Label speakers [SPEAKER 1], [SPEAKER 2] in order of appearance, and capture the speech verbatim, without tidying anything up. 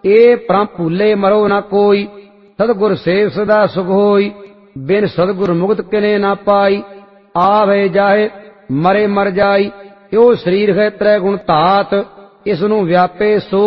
[SPEAKER 1] ए परम भूले मरो न कोई, सतगुर सेव सदा सुख होई, बिन सतगुर मुक्त किने ना पाई। आवे जाए मरे मर जाई, यो शरीर है त्रै गुण धात, इसनु व्यापे सो